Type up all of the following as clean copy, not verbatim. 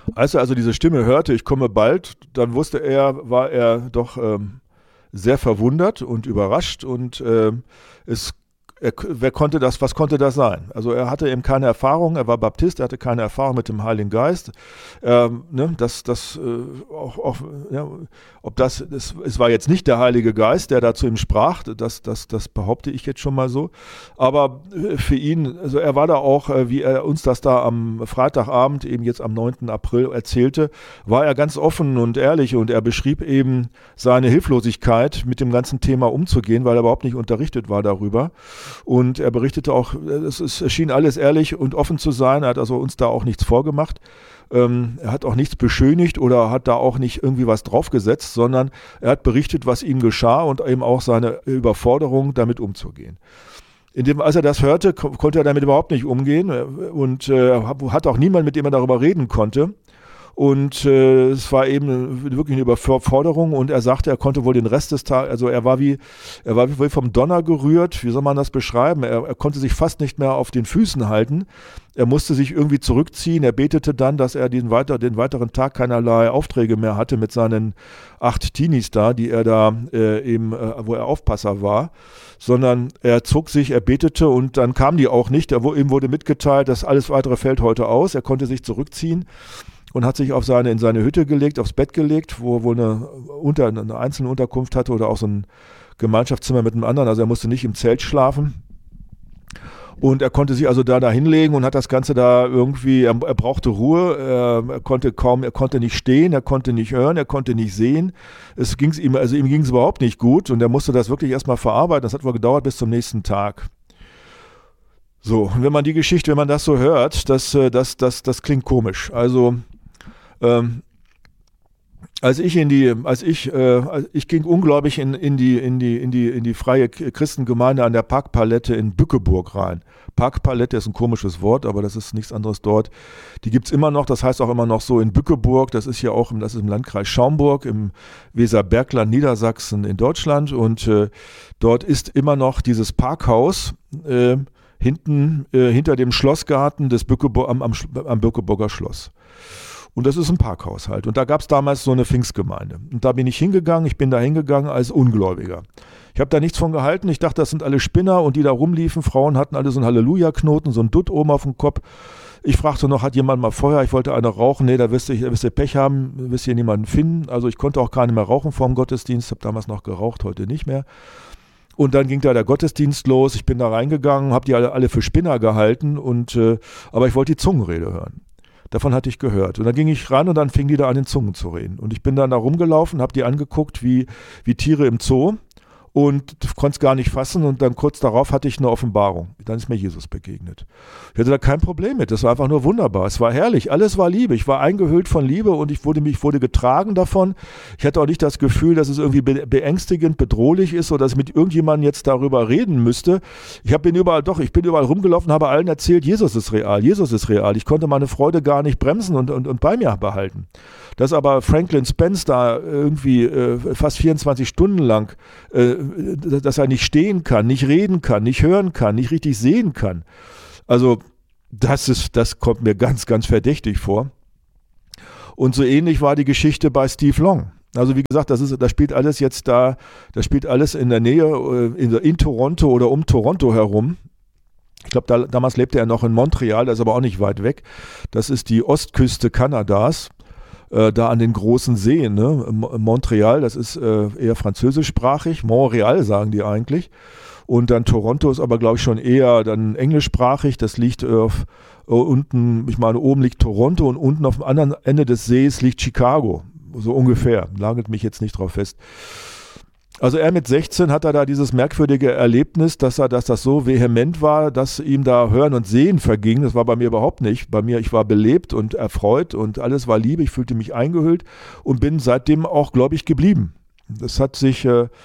Als er also diese Stimme hörte, ich komme bald, dann war er doch sehr verwundert und überrascht und was konnte das sein? Also er hatte eben keine Erfahrung, er war Baptist, er hatte keine Erfahrung mit dem Heiligen Geist. Es war jetzt nicht der Heilige Geist, der da zu ihm sprach, das behaupte ich jetzt schon mal so. Aber für ihn, also er war da auch, wie er uns das da am Freitagabend, eben jetzt am 9. April erzählte, war er ganz offen und ehrlich und er beschrieb eben seine Hilflosigkeit, mit dem ganzen Thema umzugehen, weil er überhaupt nicht unterrichtet war darüber. Und er berichtete auch, es schien alles ehrlich und offen zu sein. Er hat also uns da auch nichts vorgemacht. Er hat auch nichts beschönigt oder hat da auch nicht irgendwie was draufgesetzt, sondern er hat berichtet, was ihm geschah und eben auch seine Überforderung, damit umzugehen. Als er das hörte, konnte er damit überhaupt nicht umgehen und hat auch niemand, mit dem er darüber reden konnte. Und es war eben wirklich eine Überforderung und er sagte, er konnte wohl den Rest des Tages, also er war wie vom Donner gerührt, wie soll man das beschreiben? Er konnte sich fast nicht mehr auf den Füßen halten. Er musste sich irgendwie zurückziehen. Er betete dann, dass er den weiteren Tag keinerlei Aufträge mehr hatte mit seinen 8 Teenies da, die er da wo er Aufpasser war, sondern er betete und dann kamen die auch nicht. Ihm wurde mitgeteilt, dass alles weitere fällt heute aus. Er konnte sich zurückziehen und hat sich in seine Hütte gelegt, aufs Bett gelegt, wo er wohl eine einzelne Unterkunft hatte oder auch so ein Gemeinschaftszimmer mit einem anderen. Also er musste nicht im Zelt schlafen. Und er konnte sich also da hinlegen und hat das Ganze da irgendwie, er brauchte Ruhe, er konnte nicht stehen, er konnte nicht hören, er konnte nicht sehen. Ihm ging es überhaupt nicht gut und er musste das wirklich erstmal verarbeiten. Das hat wohl gedauert bis zum nächsten Tag. So, und wenn man das so hört, das klingt komisch. Also, ich ging ungläubig in die freie Christengemeinde an der Parkpalette in Bückeburg rein. Parkpalette ist ein komisches Wort, aber das ist nichts anderes dort. Die gibt's immer noch, das heißt auch immer noch so in Bückeburg, das ist im Landkreis Schaumburg, im Weserbergland, Niedersachsen in Deutschland und dort ist immer noch dieses Parkhaus, hinter dem Schlossgarten am Bückeburger Schloss. Und das ist ein Parkhaus halt. Und da gab es damals so eine Pfingstgemeinde. Und da bin ich hingegangen, als Ungläubiger. Ich habe da nichts von gehalten. Ich dachte, das sind alle Spinner und die da rumliefen. Frauen hatten alle so einen Halleluja-Knoten, so einen Dutt oben auf dem Kopf. Ich fragte noch, hat jemand mal Feuer? Ich wollte eine rauchen. Nee, da wirst ihr Pech haben, wirst ihr niemanden finden. Also ich konnte auch keine mehr rauchen vor dem Gottesdienst. Habe damals noch geraucht, heute nicht mehr. Und dann ging da der Gottesdienst los. Ich bin da reingegangen, habe die alle für Spinner gehalten. Aber ich wollte die Zungenrede hören. Davon hatte ich gehört. Und dann ging ich ran und dann fingen die da an, in Zungen zu reden. Und ich bin dann da rumgelaufen, habe die angeguckt wie Tiere im Zoo und konnte es gar nicht fassen. Und dann kurz darauf hatte ich eine Offenbarung. Dann ist mir Jesus begegnet. Ich hatte da kein Problem mit. Das war einfach nur wunderbar. Es war herrlich. Alles war Liebe. Ich war eingehüllt von Liebe und ich wurde getragen davon. Ich hatte auch nicht das Gefühl, dass es irgendwie beängstigend, bedrohlich ist oder dass ich mit irgendjemandem jetzt darüber reden müsste. Ich bin überall rumgelaufen, habe allen erzählt, Jesus ist real, Jesus ist real. Ich konnte meine Freude gar nicht bremsen und bei mir behalten. Dass aber Franklin Spence da irgendwie fast 24 Stunden lang, dass er nicht stehen kann, nicht reden kann, nicht hören kann, nicht richtig sehen kann. Also das kommt mir ganz, ganz verdächtig vor. Und so ähnlich war die Geschichte bei Steve Long. Also wie gesagt, das spielt alles in der Nähe, in Toronto oder um Toronto herum. Ich glaube, damals lebte er noch in Montreal, das ist aber auch nicht weit weg. Das ist die Ostküste Kanadas. Da an den großen Seen, ne? Montreal, das ist eher französischsprachig, Montreal sagen die eigentlich. Und dann Toronto ist aber, glaube ich, schon eher dann englischsprachig. Das liegt unten, ich meine, oben liegt Toronto und unten auf dem anderen Ende des Sees liegt Chicago. So ungefähr, nagelt mich jetzt nicht drauf fest. Also er mit 16 hat er da dieses merkwürdige Erlebnis, dass das so vehement war, dass ihm da Hören und Sehen verging. Das war bei mir überhaupt nicht. Ich war belebt und erfreut und alles war Liebe. Ich fühlte mich eingehüllt und bin seitdem auch gläubig geblieben. Das hat sich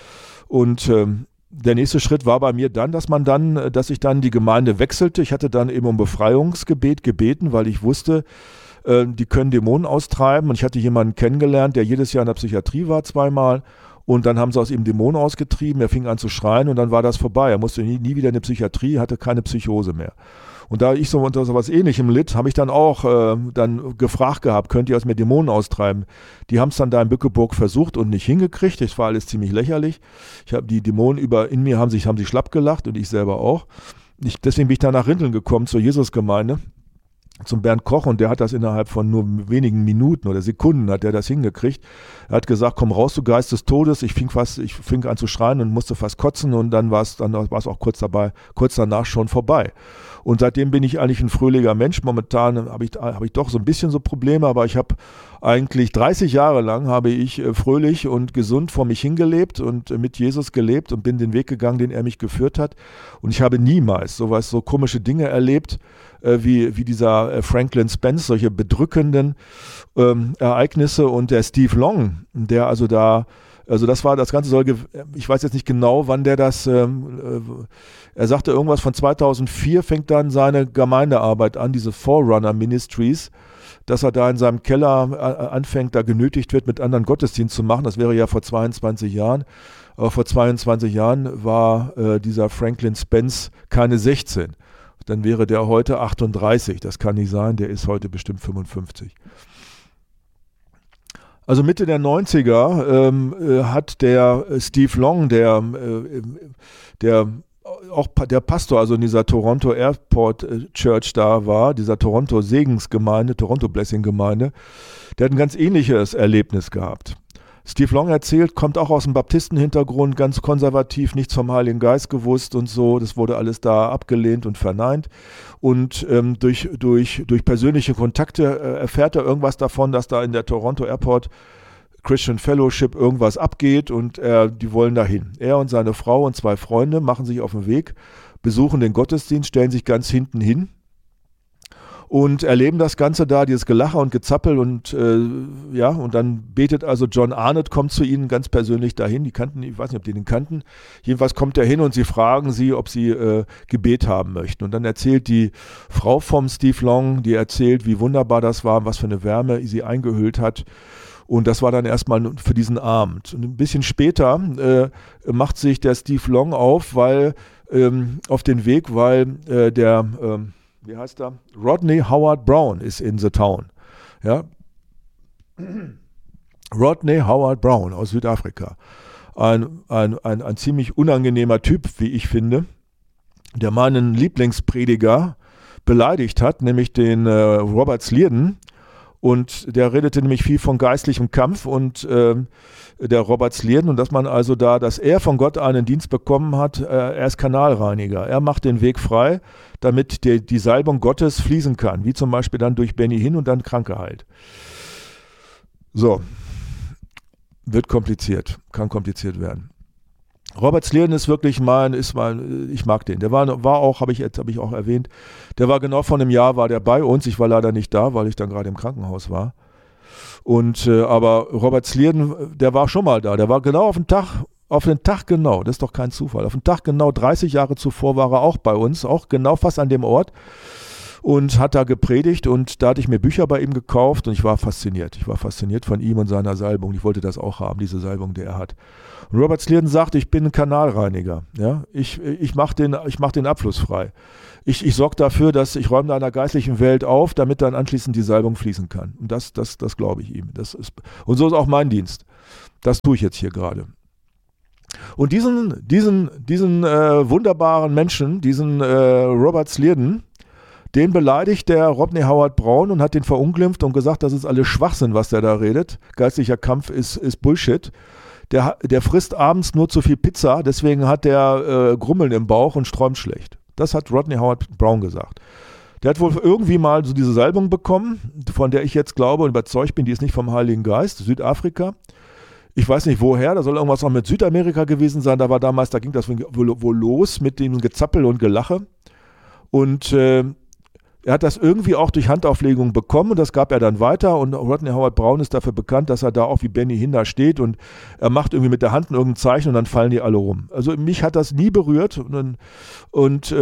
der nächste Schritt war bei mir dann, dass ich dann die Gemeinde wechselte. Ich hatte dann eben um Befreiungsgebet gebeten, weil ich wusste, die können Dämonen austreiben. Und ich hatte jemanden kennengelernt, der jedes Jahr in der Psychiatrie war, 2-mal. Und dann haben sie aus ihm Dämonen ausgetrieben, er fing an zu schreien und dann war das vorbei. Er musste nie wieder in die Psychiatrie, hatte keine Psychose mehr. Und da ich so unter sowas Ähnlichem litt, habe ich dann auch dann gefragt gehabt, könnt ihr aus mir Dämonen austreiben? Die haben es dann da in Bückeburg versucht und nicht hingekriegt. Das war alles ziemlich lächerlich. Die Dämonen in mir haben sich schlapp gelacht und ich selber auch. Deswegen bin ich dann nach Rinteln gekommen zur Jesusgemeinde, zum Bernd Koch, und der hat das innerhalb von nur wenigen Minuten oder Sekunden hat der das hingekriegt. Er hat gesagt, komm raus, du Geist des Todes. Ich fing an zu schreien und musste fast kotzen, und dann war es auch kurz danach schon vorbei. Und seitdem bin ich eigentlich ein fröhlicher Mensch. Momentan habe ich doch so ein bisschen so Probleme, aber ich habe eigentlich 30 Jahre lang habe ich fröhlich und gesund vor mich hingelebt und mit Jesus gelebt und bin den Weg gegangen, den er mich geführt hat. Und ich habe niemals so komische Dinge erlebt, wie dieser Franklin Spence, solche bedrückenden Ereignisse. Und der Steve Long, der also das Ganze ich weiß jetzt nicht genau, wann der das, er sagte irgendwas von 2004 fängt dann seine Gemeindearbeit an, diese Forerunner Ministries, dass er da in seinem Keller anfängt, da genötigt wird, mit anderen Gottesdienst zu machen. Das wäre ja vor 22 Jahren. Aber vor 22 Jahren war dieser Franklin Spence keine 16. Dann wäre der heute 38. Das kann nicht sein, der ist heute bestimmt 55. Also Mitte der 90er hat der Steve Long, der Pastor, also in dieser Toronto Airport Church da war, dieser Toronto Segensgemeinde, Toronto Blessing Gemeinde, der hat ein ganz ähnliches Erlebnis gehabt. Steve Long erzählt, kommt auch aus dem Baptistenhintergrund, ganz konservativ, nichts vom Heiligen Geist gewusst und so. Das wurde alles da abgelehnt und verneint. Und durch persönliche Kontakte erfährt er irgendwas davon, dass da in der Toronto Airport Christian Fellowship irgendwas abgeht, und die wollen dahin. Er und seine Frau und 2 Freunde machen sich auf den Weg, besuchen den Gottesdienst, stellen sich ganz hinten hin und erleben das Ganze da, dieses Gelache und Gezappel, und und dann betet also John Arnott, kommt zu ihnen ganz persönlich dahin. Ich weiß nicht, ob die den kannten. Jedenfalls kommt er hin und sie fragen sie, ob sie Gebet haben möchten. Und dann erzählt die Frau vom Steve Long, die erzählt, wie wunderbar das war, was für eine Wärme sie eingehüllt hat. Und das war dann erstmal für diesen Abend. Und ein bisschen später macht sich der Steve Long auf den Weg, weil wie heißt er? Rodney Howard Brown ist in the town. Ja? Rodney Howard Brown aus Südafrika. Ein ziemlich unangenehmer Typ, wie ich finde, der meinen Lieblingsprediger beleidigt hat, nämlich den Robert Slierden. Und der redete nämlich viel von geistlichem Kampf, und der Robert Slierden, und dass er von Gott einen Dienst bekommen hat, er ist Kanalreiniger. Er macht den Weg frei, damit die Salbung Gottes fließen kann, wie zum Beispiel dann durch Benny Hinn und dann Kranke heilt. So, wird kompliziert, kann kompliziert werden. Robert Slierden ist wirklich ich mag den. Der war auch, habe ich auch erwähnt, der war genau vor einem Jahr war der bei uns. Ich war leider nicht da, weil ich dann gerade im Krankenhaus war. Und aber Robert Slierden, der war schon mal da. Der war genau auf den Tag genau, das ist doch kein Zufall. Auf den Tag genau 30 Jahre zuvor war er auch bei uns, auch genau fast an dem Ort, und hat da gepredigt, und da hatte ich mir Bücher bei ihm gekauft, und ich war fasziniert. Ich war fasziniert von ihm und seiner Salbung. Ich wollte das auch haben, diese Salbung, die er hat. Und Robert Slierden sagt, ich bin ein Kanalreiniger. Ja? Ich mach den Abfluss frei. Ich sorge dafür, dass ich räume da in der geistlichen Welt auf, damit dann anschließend die Salbung fließen kann. Und das glaube ich ihm. Und so ist auch mein Dienst. Das tue ich jetzt hier gerade. Und diesen wunderbaren Menschen, diesen Robert Slierden, den beleidigt der Rodney Howard Brown und hat den verunglimpft und gesagt, das ist alles Schwachsinn, was der da redet. Geistlicher Kampf ist Bullshit. Der frisst abends nur zu viel Pizza, deswegen hat der Grummeln im Bauch und träumt schlecht. Das hat Rodney Howard Brown gesagt. Der hat wohl irgendwie mal so diese Salbung bekommen, von der ich jetzt glaube und überzeugt bin, die ist nicht vom Heiligen Geist, Südafrika. Ich weiß nicht woher, da soll irgendwas auch mit Südamerika gewesen sein. Da ging das wohl los mit dem Gezappel und Gelache. Und er hat das irgendwie auch durch Handauflegung bekommen, und das gab er dann weiter, und Rodney Howard Brown ist dafür bekannt, dass er da auch wie Benny Hinn da steht und er macht irgendwie mit der Hand irgendein Zeichen und dann fallen die alle rum. Also mich hat das nie berührt, und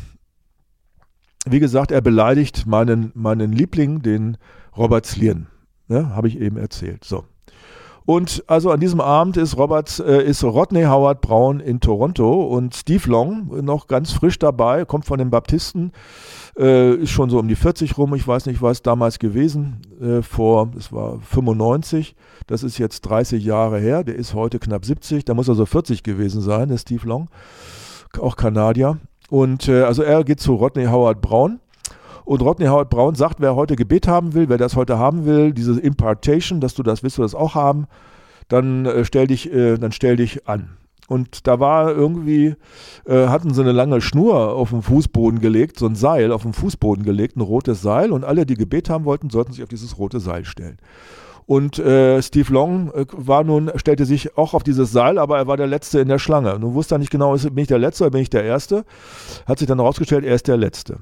wie gesagt, er beleidigt meinen Liebling, den Robert Slierden. Ja, habe ich eben erzählt. So. Und also an diesem Abend ist Rodney Howard Brown in Toronto und Steve Long noch ganz frisch dabei, kommt von den Baptisten, ist schon so um die 40 rum, ich weiß nicht, was damals gewesen, es war 95, das ist jetzt 30 Jahre her, der ist heute knapp 70, da muss er so 40 gewesen sein, der Steve Long, auch Kanadier. Und also er geht zu Rodney Howard Brown. Und Rodney Howard Brown sagt, wer heute Gebet haben will, wer das heute haben will, diese Impartation, dass du das willst du das auch haben, dann stell dich an. Und da war irgendwie, hatten sie eine lange Schnur auf den Fußboden gelegt, so ein Seil auf den Fußboden gelegt, ein rotes Seil. Und alle, die Gebet haben wollten, sollten sich auf dieses rote Seil stellen. Und Steve Long stellte sich auch auf dieses Seil, aber er war der Letzte in der Schlange. Nun wusste er nicht genau, bin ich der Letzte oder bin ich der Erste? Hat sich dann herausgestellt, er ist der Letzte.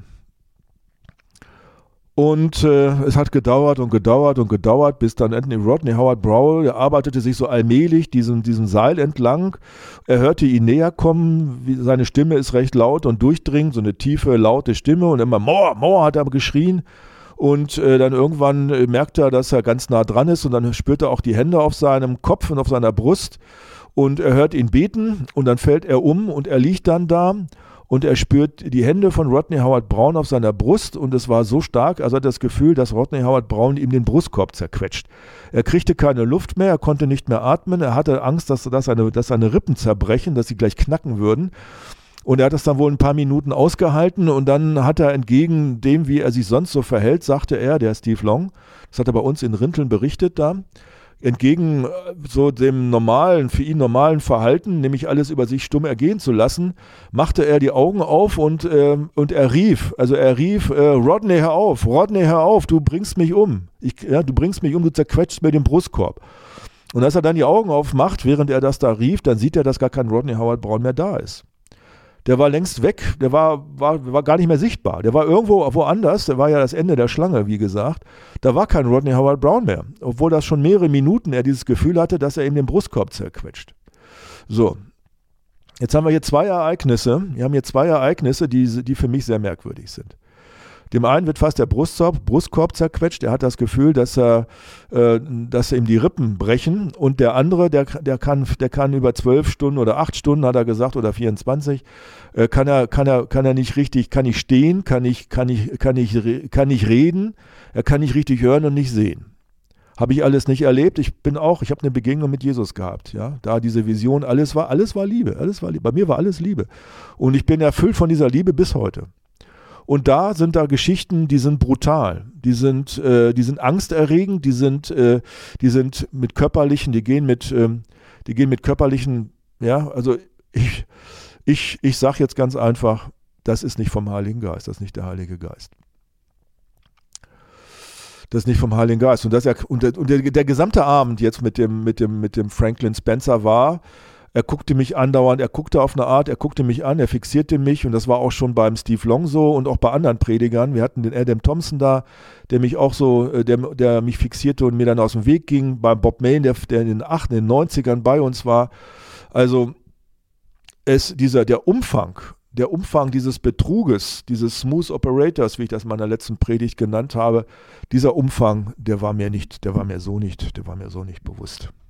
Und es hat gedauert und gedauert und gedauert, bis dann Rodney Howard Brown, der arbeitete sich so allmählich diesem Seil entlang. Er hörte ihn näher kommen, seine Stimme ist recht laut und durchdringend, so eine tiefe, laute Stimme und immer More, More hat er geschrien. Und dann irgendwann merkte er, dass er ganz nah dran ist und dann spürte er auch die Hände auf seinem Kopf und auf seiner Brust und er hört ihn beten und dann fällt er um und er liegt dann da. Und er spürt die Hände von Rodney Howard Brown auf seiner Brust und es war so stark, also hat das Gefühl, dass Rodney Howard Brown ihm den Brustkorb zerquetscht. Er kriegte keine Luft mehr, er konnte nicht mehr atmen, er hatte Angst, dass seine Rippen zerbrechen, dass sie gleich knacken würden. Und er hat das dann wohl ein paar Minuten ausgehalten und dann hat er entgegen dem, wie er sich sonst so verhält, sagte er, der Steve Long, das hat er bei uns in Rinteln berichtet da, entgegen so dem für ihn normalen Verhalten, nämlich alles über sich stumm ergehen zu lassen, machte er die Augen auf und er rief, Rodney, hör auf, du bringst mich um. Du zerquetschst mir den Brustkorb. Und als er dann die Augen aufmacht, während er das da rief, dann sieht er, dass gar kein Rodney Howard Brown mehr da ist. Der war längst weg, der war gar nicht mehr sichtbar. Der war irgendwo woanders, der war ja das Ende der Schlange, wie gesagt. Da war kein Rodney Howard Brown mehr, obwohl das schon mehrere Minuten er dieses Gefühl hatte, dass er ihm den Brustkorb zerquetscht. So, jetzt haben wir hier zwei Ereignisse, die für mich sehr merkwürdig sind. Dem einen wird fast der Brustkorb zerquetscht, er hat das Gefühl, dass ihm die Rippen brechen und der andere, der kann über 12 Stunden oder 8 Stunden, hat er gesagt, oder 24, kann er nicht richtig, kann nicht stehen, kann nicht reden, er kann nicht richtig hören und nicht sehen. Habe ich alles nicht erlebt. Ich habe eine Begegnung mit Jesus gehabt. Ja? Da diese Vision, alles war Liebe. Bei mir war alles Liebe. Und ich bin erfüllt von dieser Liebe bis heute. Und da sind Geschichten, die sind brutal, die sind angsterregend, die gehen mit körperlichen, ja, also ich sage jetzt ganz einfach, das ist nicht vom Heiligen Geist, das ist nicht der Heilige Geist. Das ist nicht vom Heiligen Geist. Und der gesamte Abend jetzt mit dem Franklin Spencer war, er guckte mich andauernd, er guckte auf eine Art, er guckte mich an, er fixierte mich und das war auch schon beim Steve Long so und auch bei anderen Predigern. Wir hatten den Adam Thompson da, der mich auch so, der mich fixierte und mir dann aus dem Weg ging, beim Bob Mayne, der in den 90ern bei uns war. Also der Umfang dieses Betruges, dieses Smooth Operators, wie ich das in meiner letzten Predigt genannt habe, dieser Umfang, der war mir so nicht bewusst.